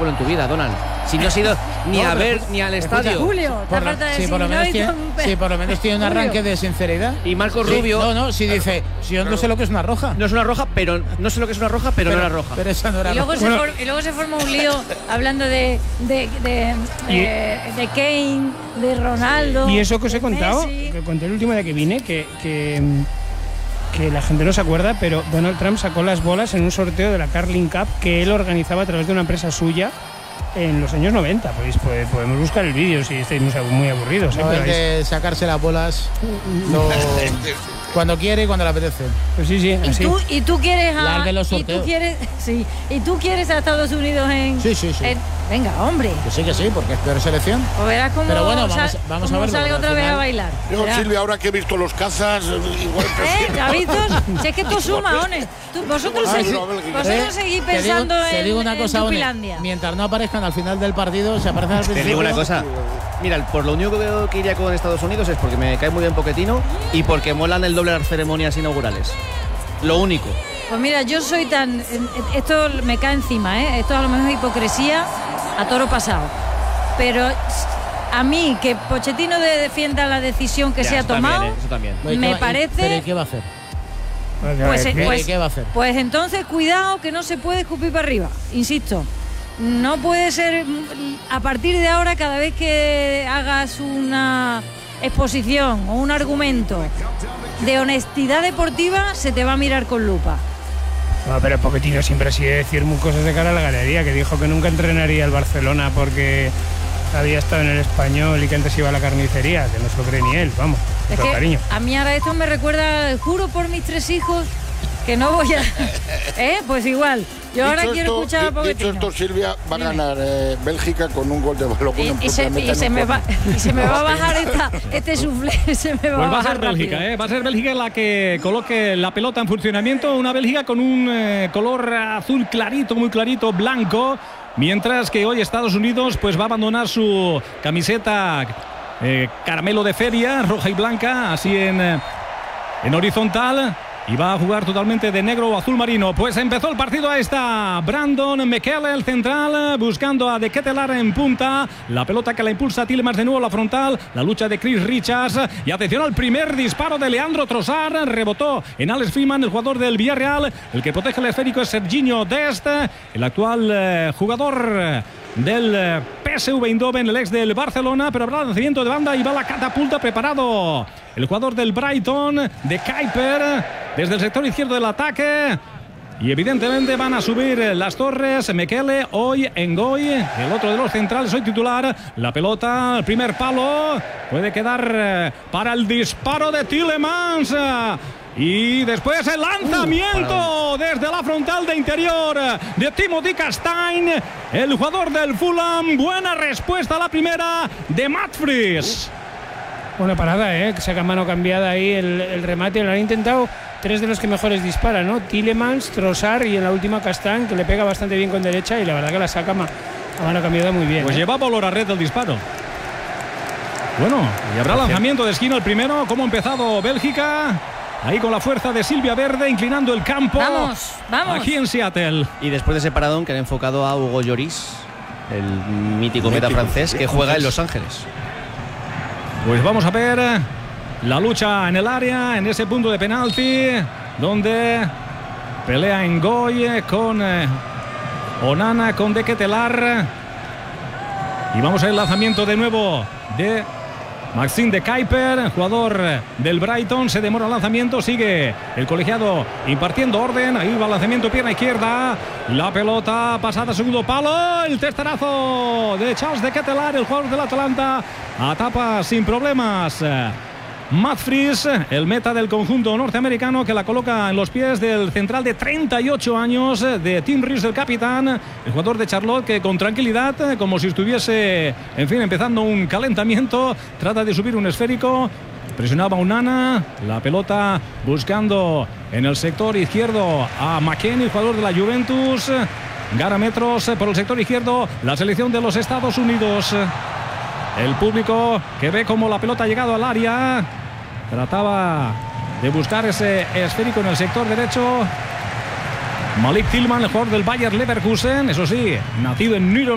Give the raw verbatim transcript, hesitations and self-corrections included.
fútbol en tu vida, Donald. Si no has ido ni no, a ver pero, ni al escucha, estadio. Julio, Por te lo, falta sí, decir, por lo no menos he tiene, visto un pe- sí, por lo menos tiene un Julio. arranque de sinceridad. Y Marcos Sí, Rubio. No, no, si dice, si yo no sé lo que es una roja. No es una roja, pero no sé lo que es una roja, pero, pero no era roja. Pero esa no era Y luego, roja. se Bueno, for- y luego se forma un lío hablando de de, de, de, de Kane, de Ronaldo. Y eso que os he de contado, Messi. que conté el último día que vine, que, que, que la gente no se acuerda, pero Donald Trump sacó las bolas en un sorteo de la Carling Cup que él organizaba a través de una empresa suya en los años noventa. Pues, pues podemos buscar el vídeo si estáis muy, muy aburridos. ¿eh? no Pero hay ahí- que sacarse las bolas lo- cuando quiere y cuando le apetece. pues sí, sí, ¿Y así. tú, y tú quieres a Las de los y tú sorteos. quieres sí y tú quieres a Estados Unidos en Sí, sí, sí. en- venga, hombre, Que sí, que sí, porque es peor selección. pues verás cómo, Pero bueno, vamos- sal- vamos a cómo verlo, salga al otra vez final- a bailar. Yo, Verás. Silvia, ahora que he visto los cazas, igual ¿Eh? prefiero. ¿Chavitos? Si es que esto suma, One. Tú- Vosotros, Ay, segui- no, Bélgica. vosotros Eh, seguís te digo- pensando te en, digo una en cosa, One, Tupilandia. mientras no aparezcan al final del partido, se aparecen al Te principio. digo una cosa. Mira, por lo único que, veo que iría con Estados Unidos es porque me cae muy bien Pochettino y porque molan el doble de las ceremonias inaugurales. Lo único. Pues mira, yo soy tan... Esto me cae encima, ¿eh? Esto a lo mejor es hipocresía a toro pasado. Pero a mí, que Pochettino de- defienda la decisión que Ya, se ha eso también, tomado, ¿eh? Eso también. Oye, me ¿qué va- y- parece- ¿Pero y qué va a hacer? pues, ¿Qué- pues- qué va a hacer? pues entonces cuidado que no se puede escupir para arriba, insisto. No puede ser, mm, a partir de ahora, cada vez que hagas una exposición o un argumento de honestidad deportiva, se te va a mirar con lupa. No, pero Pochettino siempre ha sido decir muy cosas de cara a la galería, que dijo que nunca entrenaría el Barcelona porque había estado en el Español y que antes iba a la carnicería, que no se lo cree ni él, vamos, Es con que cariño. a mí ahora esto me recuerda, juro por mis tres hijos, que no voy a... ¿Eh? Pues igual. Yo ahora Dicho quiero esto, escuchar a di- Dicho Pochettino. esto, Silvia, va a Dime. ganar eh, Bélgica con un gol de Balogun en Y, y se, propia meta y en se un me va, córner. y se me va a bajar esta, este soufflé, se me va Pues a va a bajar ser Bélgica, rápido. ¿eh? Va a ser Bélgica la que coloque la pelota en funcionamiento. Una Bélgica con un eh, color azul clarito, muy clarito, blanco. Mientras que hoy Estados Unidos pues va a abandonar su camiseta eh, caramelo de feria, roja y blanca, así en, eh, en horizontal. Y va a jugar totalmente de negro o azul marino. Pues empezó el partido. Ahí está Brandon Mekele, el central, buscando a De Ketelaere en punta. La pelota que la impulsa Tielemans de nuevo a la frontal. La lucha de Chris Richards. Y atención al primer disparo de Leandro Trossard. Rebotó en Alex Freeman, el jugador del Villarreal. El que protege el esférico es Serginho Dest, el actual eh, jugador del eh, P S V Eindhoven, el ex del Barcelona, pero habrá lanzamiento de banda y va la catapulta preparado el jugador del Brighton, de Kuiper, desde el sector izquierdo del ataque. Y evidentemente van a subir las torres. Mekele, hoy Ngoy, el otro de los centrales, hoy titular. La pelota, el primer palo, puede quedar eh, para el disparo de Tielemans. Y después el lanzamiento desde la frontal de interior de Timothy Castagne, el jugador del Fulham. Buena respuesta a la primera de Matt Fries. Buena parada, ¿eh? Que saca mano cambiada ahí el, el remate. Lo han intentado tres de los que mejores disparan, ¿no? Tielemans, Trossard y en la última Castagne, que le pega bastante bien con derecha y la verdad que la saca ma- a mano cambiada muy bien. Pues ¿eh? llevaba olor a red el disparo. Bueno, y habrá lanzamiento de esquina el primero. ¿Cómo ha empezado Bélgica? Ahí con la fuerza de Silvia Verde, inclinando el campo. Vamos, vamos. Aquí en Seattle. Y después de ese paradón que han enfocado a Hugo Lloris, el mítico meta francés que juega en Los Ángeles. Pues vamos a ver la lucha en el área, en ese punto de penalti, donde pelea Ngoy con eh, Onana, con De Ketelaere. Y vamos a ver el lanzamiento de nuevo de Maxime de Kuiper, jugador del Brighton. Se demora el lanzamiento, sigue el colegiado impartiendo orden. Ahí va el lanzamiento, pierna izquierda. La pelota pasada, segundo palo. El testarazo de Charles De Ketelaere, el jugador del Atalanta. Atapa sin problemas Matt Fries, el meta del conjunto norteamericano, que la coloca en los pies del central de treinta y ocho años, de Tim Rees, el capitán, el jugador de Charlotte, que con tranquilidad, como si estuviese, en fin, empezando un calentamiento, trata de subir un esférico. Presionaba Onana, la pelota buscando en el sector izquierdo a McKennie, jugador de la Juventus. Gana metros por el sector izquierdo la selección de los Estados Unidos. El público que ve cómo la pelota ha llegado al área. Trataba de buscar ese esférico en el sector derecho. Malik Tillman, el jugador del Bayer Leverkusen, eso sí, nacido en Nuremberg.